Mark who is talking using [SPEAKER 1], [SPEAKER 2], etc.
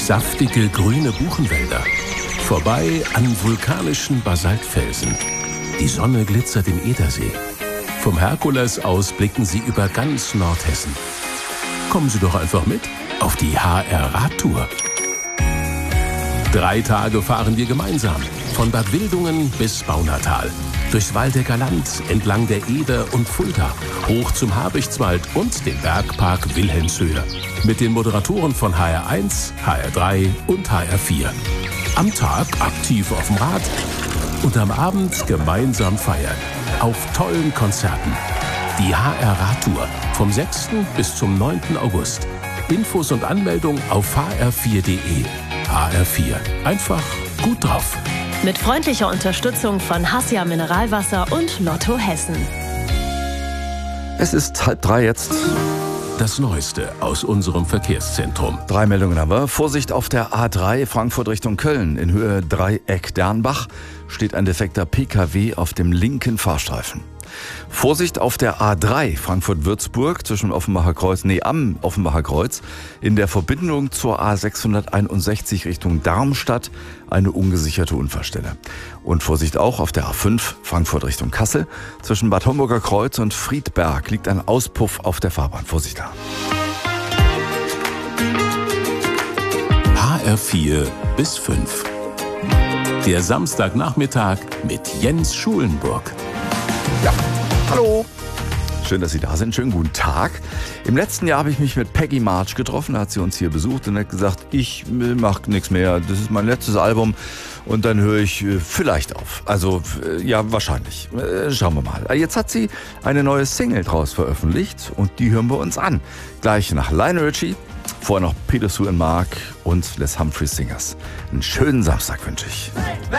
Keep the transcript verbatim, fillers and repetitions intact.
[SPEAKER 1] Saftige grüne Buchenwälder. Vorbei an vulkanischen Basaltfelsen. Die Sonne glitzert im Edersee. Vom Herkules aus blicken Sie über ganz Nordhessen. Kommen Sie doch einfach mit auf die H R-Radtour. Drei Tage fahren wir gemeinsam. Von Bad Wildungen bis Baunatal. Durchs Waldecker Land, entlang der Eder und Fulda. Hoch zum Habichtswald und den Bergpark Wilhelmshöhe. Mit den Moderatoren von H R eins, H R drei und H R vier. Am Tag aktiv auf dem Rad und am Abend gemeinsam feiern. Auf tollen Konzerten. Die H R-Radtour vom sechsten bis zum neunten August. Infos und Anmeldung auf h r vier punkt de. H R vier. Einfach gut drauf.
[SPEAKER 2] Mit freundlicher Unterstützung von Hassia Mineralwasser und Lotto Hessen.
[SPEAKER 3] Es ist halb drei jetzt.
[SPEAKER 1] Das Neueste aus unserem Verkehrszentrum.
[SPEAKER 3] Drei Meldungen haben wir. Vorsicht auf der A drei Frankfurt Richtung Köln. In Höhe Dreieck-Dernbach steht ein defekter P K W auf dem linken Fahrstreifen. Vorsicht auf der A drei Frankfurt-Würzburg zwischen Offenbacher Kreuz, nee, am Offenbacher Kreuz. In der Verbindung zur A sechshunderteinundsechzig Richtung Darmstadt eine ungesicherte Unfallstelle. Und Vorsicht auch auf der A fünf Frankfurt Richtung Kassel. Zwischen Bad Homburger Kreuz und Friedberg liegt ein Auspuff auf der Fahrbahn. Vorsicht da.
[SPEAKER 1] H R vier bis fünf. Der Samstagnachmittag mit Jens Schulenburg.
[SPEAKER 3] Ja, hallo. Schön, dass Sie da sind. Schönen guten Tag. Im letzten Jahr habe ich mich mit Peggy March getroffen. Da hat sie uns hier besucht und hat gesagt, ich mache nichts mehr. Das ist mein letztes Album und dann höre ich vielleicht auf. Also, ja, wahrscheinlich. Schauen wir mal. Jetzt hat sie eine neue Single draus veröffentlicht und die hören wir uns an. Gleich nach Lionel Richie, vorher noch Peter Sue and Mark und Les Humphrey Singers. Einen schönen Samstag wünsche ich.